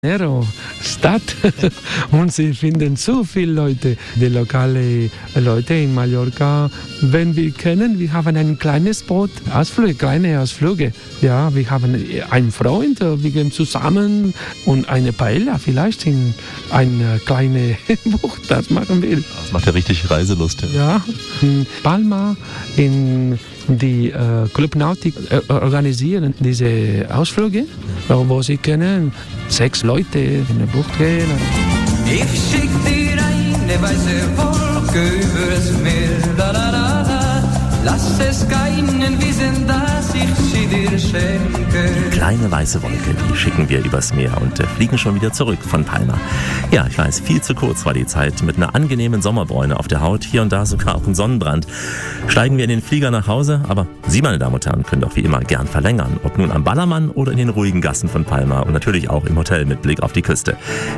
Stadt und Sie finden so viele Leute, die lokalen Leute in Mallorca, wenn wir können, wir haben ein kleines Boot, kleine Ausflüge. Ja, wir haben einen Freund, wir gehen zusammen und eine Paella vielleicht in eine kleine Bucht, das machen wir. Das macht ja richtig Reiselust. Ja, in Palma, in die Club Nautic organisieren diese Ausflüge, wo sie können 6 Leute in die Bucht gehen. Ich schick dir eine weiße Wolke über das Meer, da, da, da, da. Lass es keinen wissen, dass ich sie dir schenke. Kleine weiße Wolke, die schicken wir übers Meer und fliegen schon wieder zurück von Palma. Ja, ich weiß, viel zu kurz war die Zeit. Mit einer angenehmen Sommerbräune auf der Haut, hier und da sogar auch ein Sonnenbrand. Steigen wir in den Flieger nach Hause, aber Sie, meine Damen und Herren, können doch wie immer gern verlängern. Ob nun am Ballermann oder in den ruhigen Gassen von Palma und natürlich auch im Hotel mit Blick auf die Küste.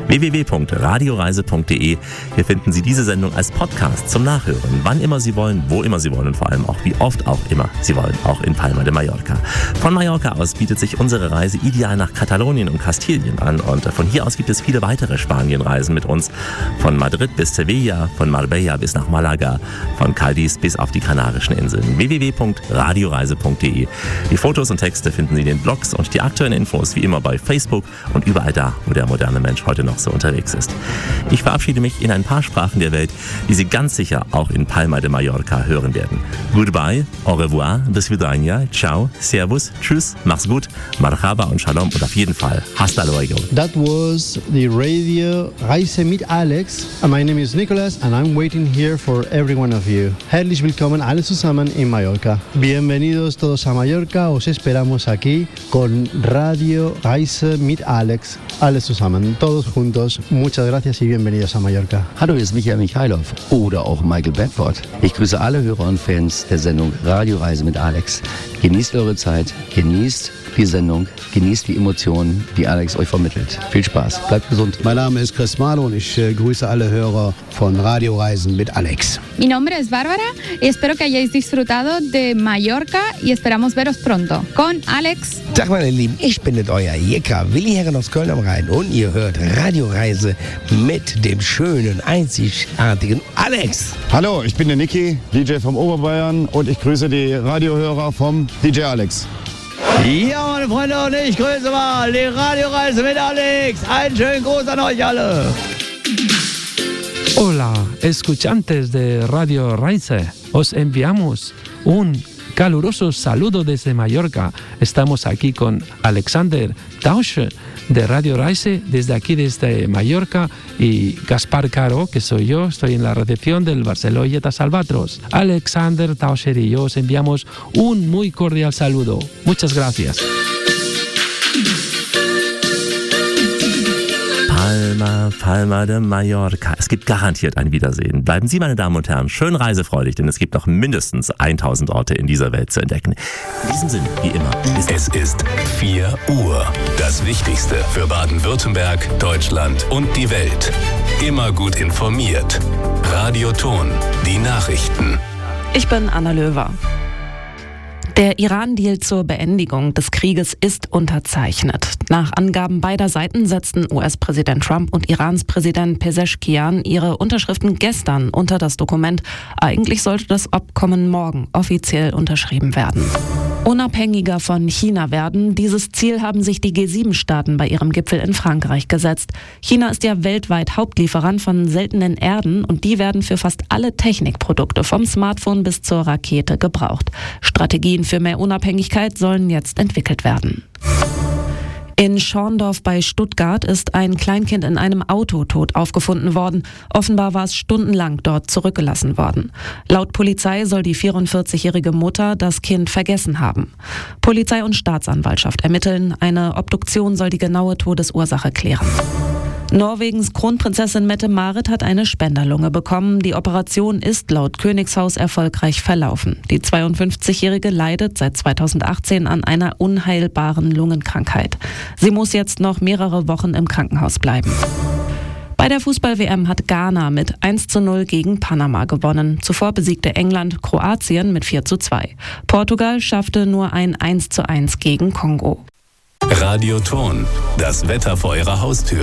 www.radioreise.de. Hier finden Sie diese Sendung als Podcast zum Nachhören. Wann immer Sie wollen, wo immer Sie wollen und vor allem auch wie oft auch immer Sie wollen, auch in Palma de Mallorca. Von Mallorca aus bietet sich unsere Reise ideal nach Katalonien und Kastilien an und von hier aus gibt es viele weitere Spanienreisen mit uns. Von Madrid bis Sevilla, von Marbella bis nach Malaga, von Cadiz bis auf die Kanarischen Inseln. www.radioreise.de. Die Fotos und Texte finden Sie in den Blogs und die aktuellen Infos wie immer bei Facebook und überall da, wo der moderne Mensch heute noch so unterwegs ist. Ich verabschiede mich in ein paar Sprachen der Welt, die Sie ganz sicher auch in Palma de Mallorca hören werden. Goodbye, au revoir, bis vidania, ciao, servus, tschüss, mach's gut, marhaba und shalom und auf jeden Fall hasta luego. That was the Radio Reise mit Alex. My name is Nicholas and I'm waiting here for every one of you. Herzlich willkommen alle zusammen in Mallorca. Bienvenidos todos a Mallorca. Os esperamos aquí con Radio Reise mit Alex. Alles zusammen, todos juntos. Muchas gracias y bienvenidos a Mallorca. Hallo, hier ist Michael Michailov oder auch Michael Bedford. Ich grüße alle Hörer und Fans der Sendung Radioreise mit Alex. Genießt eure Zeit, genießt die Sendung, genießt die Emotionen, die Alex euch vermittelt. Viel Spaß, bleibt gesund. Mein Name ist Chris Malo und ich grüße alle Hörer von Radioreisen mit Alex. Mi nombre es Bárbara y espero que hayáis disfrutado de Mallorca y esperamos veros pronto. Con Alex. Tag meine Lieben, ich bin euer Jecker, Willi Herren aus Köln am Rhein und ihr hört Radioreise mit dem schönen, einzigartigen Alex. Hallo, ich bin der Niki, DJ vom Oberbayern und ich grüße die Radiohörer vom DJ Alex. Ja, meine Freunde, und ich grüße mal die Radioreise mit Alex. Einen schönen Gruß an euch alle. Hola, escuchantes de Radio Reise. Os enviamos un caluroso saludo desde Mallorca. Estamos aquí con Alexander Tausch de Radio Reise, desde aquí, desde Mallorca, y Gaspar Caro, que soy yo, estoy en la recepción del Barceló Yetas Albatros. Alexander Tauscher y yo os enviamos un muy cordial saludo. Muchas gracias. Palma de Mallorca. Es gibt garantiert ein Wiedersehen. Bleiben Sie, meine Damen und Herren, schön reisefreudig, denn es gibt noch mindestens 1000 Orte in dieser Welt zu entdecken. In diesem Sinne, wie immer. Es ist 4 Uhr. Das Wichtigste für Baden-Württemberg, Deutschland und die Welt. Immer gut informiert. Radioton, die Nachrichten. Ich bin Anna Löwer. Der Iran-Deal zur Beendigung des Krieges ist unterzeichnet. Nach Angaben beider Seiten setzten US-Präsident Trump und Irans Präsident Pezeshkian ihre Unterschriften gestern unter das Dokument. Eigentlich sollte das Abkommen morgen offiziell unterschrieben werden. Unabhängiger von China werden. Dieses Ziel haben sich die G7-Staaten bei ihrem Gipfel in Frankreich gesetzt. China ist ja weltweit Hauptlieferant von seltenen Erden und die werden für fast alle Technikprodukte vom Smartphone bis zur Rakete gebraucht. Strategien für mehr Unabhängigkeit sollen jetzt entwickelt werden. In Schorndorf bei Stuttgart ist ein Kleinkind in einem Auto tot aufgefunden worden. Offenbar war es stundenlang dort zurückgelassen worden. Laut Polizei soll die 44-jährige Mutter das Kind vergessen haben. Polizei und Staatsanwaltschaft ermitteln. Eine Obduktion soll die genaue Todesursache klären. Norwegens Kronprinzessin Mette-Marit hat eine Spenderlunge bekommen. Die Operation ist laut Königshaus erfolgreich verlaufen. Die 52-Jährige leidet seit 2018 an einer unheilbaren Lungenkrankheit. Sie muss jetzt noch mehrere Wochen im Krankenhaus bleiben. Bei der Fußball-WM hat Ghana mit 1:0 gegen Panama gewonnen. Zuvor besiegte England Kroatien mit 4:2. Portugal schaffte nur ein 1:1 gegen Kongo. Radio Ton, das Wetter vor Ihrer Haustür.